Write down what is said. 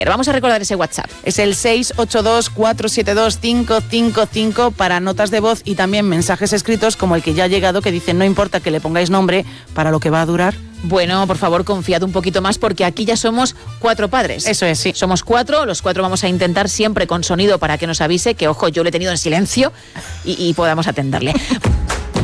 Vamos a recordar ese WhatsApp. Es el 682-472-555 para notas de voz y también mensajes escritos como el que ya ha llegado, que dice: no importa que le pongáis nombre para lo que va a durar. Bueno, por favor, confiad un poquito más porque aquí ya somos 4 padres. Eso es, sí. Somos 4, los 4 vamos a intentar siempre con sonido para que nos avise, que ojo, yo lo he tenido en silencio y podamos atenderle.